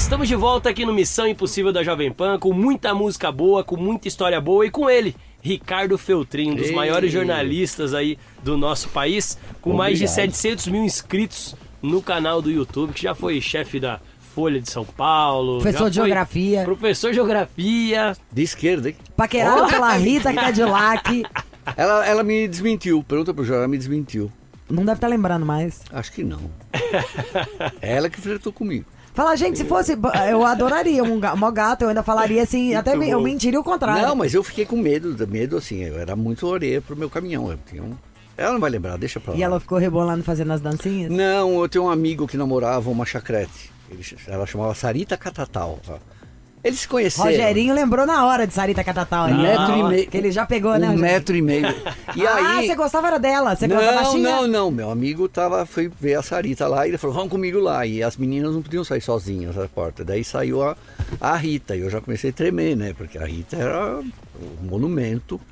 Estamos de volta aqui no Missão Impossível da Jovem Pan, com muita música boa, com muita história boa e com ele, Ricardo Feltrin, um dos maiores jornalistas aí do nosso país, com mais de 700 mil inscritos no canal do YouTube, que já foi chefe da Folha de São Paulo. Professor de Geografia. Professor de Geografia. De esquerda, hein? Paquerado pela Rita Cadillac. Ela me desmentiu, pergunta pro Jorge, ela me desmentiu. Não deve estar lembrando mais. Acho que não. Ela que flertou comigo. Fala, gente, se fosse, eu adoraria um gato, eu ainda falaria assim, até eu mentiria o contrário. Não, mas eu fiquei com medo assim, eu era muito orelha pro meu caminhão. Ela não vai lembrar, deixa pra lá. E ela ficou rebolando fazendo as dancinhas? Não, eu tenho um amigo que namorava uma chacrete. Ela chamava Sarita Catatal. Eles se conheceram. Rogerinho lembrou na hora de Sarita Catatal. Um metro e meio. Que ele já pegou, né? 1,5 metro. E aí... você gostava era dela? Você gostava baixinha? Não. Meu amigo foi ver a Sarita lá e ele falou, vamos comigo lá. E as meninas não podiam sair sozinhas da porta. Daí saiu a Rita. E eu já comecei a tremer, né? Porque a Rita era o monumento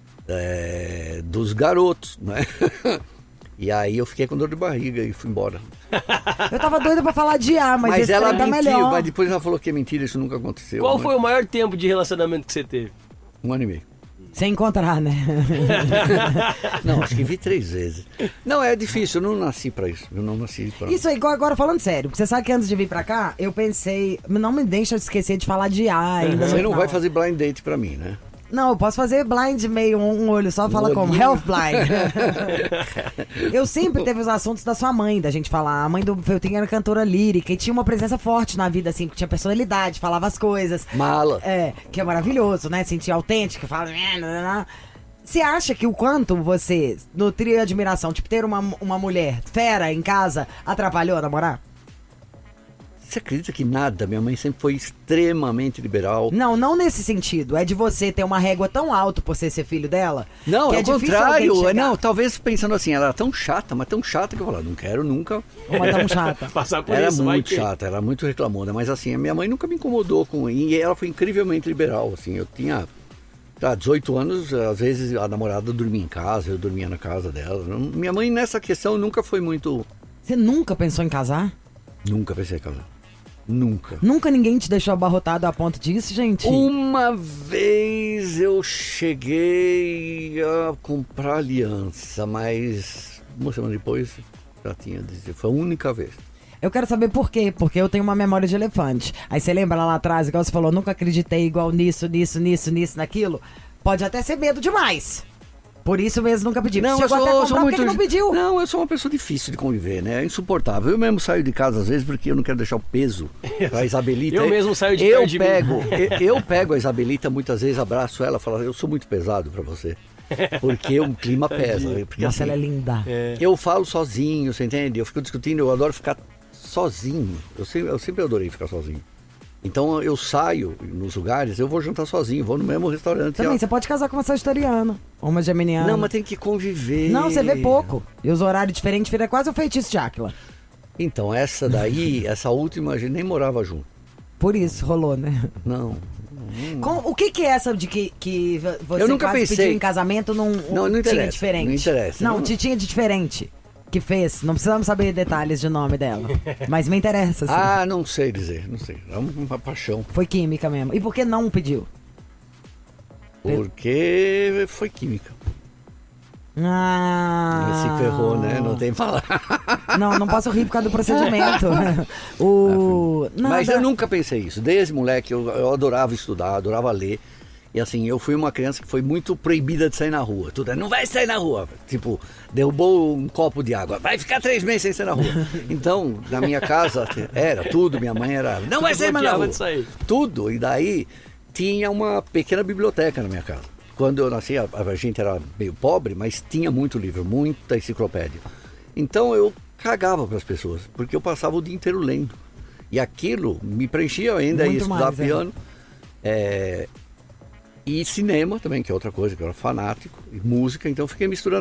dos garotos, né? E aí eu fiquei com dor de barriga e fui embora. Eu tava doida pra falar de mas esse ela tá mentiu, melhor. mas depois ela falou que é mentira, isso nunca aconteceu. Qual foi o maior tempo de relacionamento que você teve? 1 ano e meio. Sem encontrar, né? Não, acho que vi 3 vezes. Não, é difícil, eu não nasci pra isso. Eu não nasci pra... Isso aí, agora falando sério, porque você sabe que antes de vir pra cá, eu pensei, não me deixa esquecer de falar de ainda. Você não vai fazer blind date pra mim, né? Não, eu posso fazer blind meio um olho só, fala como health blind. Eu sempre teve os assuntos da sua mãe, da gente falar. A mãe do Feltrin era cantora lírica e tinha uma presença forte na vida, assim, que tinha personalidade, falava as coisas. Mala. Que é maravilhoso, né? Sentir autêntica, fala... Você acha que o quanto você nutria admiração, tipo, ter uma mulher fera em casa, atrapalhou a namorar? Você acredita que nada? Minha mãe sempre foi extremamente liberal. Não nesse sentido. É de você ter uma régua tão alta por você ser filho dela? Não, que ao contrário. Não, talvez pensando assim, ela era tão chata, mas tão chata que eu falava, não quero nunca. Uma tão chata. Passar por Era isso, muito chata, era muito reclamona. Mas assim, a minha mãe nunca me incomodou com... E ela foi incrivelmente liberal, assim. Eu tinha 18 anos, às vezes a namorada dormia em casa, eu dormia na casa dela. Minha mãe nessa questão nunca foi muito... Você nunca pensou em casar? Nunca pensei em casar. Nunca. Nunca ninguém te deixou abarrotado a ponto disso, gente? Uma vez eu cheguei a comprar aliança, mas uma semana depois já tinha desistido. Foi a única vez. Eu quero saber por quê, porque eu tenho uma memória de elefante. Aí você lembra lá atrás, igual você falou, nunca acreditei igual nisso, naquilo. Pode até ser medo demais. Por isso mesmo nunca pedi. Não, chegou até a comprar, por que não pediu? Não, eu sou uma pessoa difícil de conviver, né? É insuportável. Eu mesmo saio de casa às vezes porque eu não quero deixar o peso pra Isabelita. Eu mesmo saio de perto de mim. Eu pego a Isabelita muitas vezes, abraço ela e falo, eu sou muito pesado pra você. Porque o clima pesa. Porque, nossa, assim, ela é linda. Eu falo sozinho, você entende? Eu fico discutindo, eu adoro ficar sozinho. Eu sempre adorei ficar sozinho. Então eu saio nos lugares, eu vou jantar sozinho, vou no mesmo restaurante. Também, você pode casar com uma sagitariana ou uma geminiana. Não, mas tem que conviver. Não, você vê pouco. E os horários diferentes vira quase o feitiço de Áquila. Então, essa daí, essa última, a gente nem morava junto. Por isso rolou, né? Não. O que é essa de que você eu nunca quase pensei. pediu em casamento não interessa, tinha diferente? Não interessa. Não, tinha de diferente. Que fez, não precisamos saber detalhes de nome dela. Mas me interessa, assim. Ah, não sei dizer, não sei. É uma paixão. Foi química mesmo. E por que não pediu? Porque foi química. Se ferrou, né? Não tem falar. Não posso rir por causa do procedimento. Mas eu nunca pensei isso. Desde moleque eu adorava estudar, adorava ler. E assim, eu fui uma criança que foi muito proibida de sair na rua. Tudo, não vai sair na rua. Tipo, derrubou um copo de água. Vai ficar 3 meses sem sair na rua. Então, na minha casa, era tudo. Minha mãe era... Não vai sair mais na rua. Tudo. E daí, tinha uma pequena biblioteca na minha casa. Quando eu nasci, a gente era meio pobre, mas tinha muito livro, muita enciclopédia. Então, eu cagava para as pessoas, porque eu passava o dia inteiro lendo. E aquilo me preenchia, eu ainda ia estudar piano. E cinema também, que é outra coisa, que eu era fanático, e música, então eu fiquei misturando